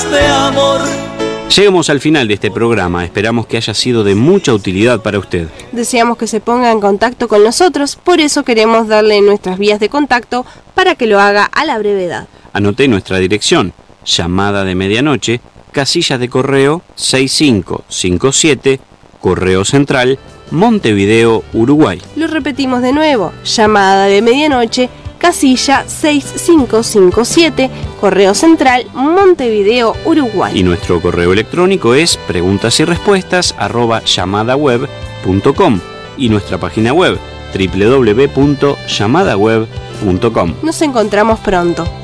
palabras de amor. Llegamos al final de este programa, esperamos que haya sido de mucha utilidad para usted. Deseamos que se ponga en contacto con nosotros, por eso queremos darle nuestras vías de contacto para que lo haga a la brevedad. Anoté nuestra dirección, llamada de medianoche, casilla de correo 6557, Correo Central, Montevideo, Uruguay. Lo repetimos de nuevo, llamada de medianoche, casilla 6557, Correo Central, Montevideo, Uruguay. Y nuestro correo electrónico es preguntasyrespuestas@llamadaweb.com y nuestra página web www.llamadaweb.com. Nos encontramos pronto.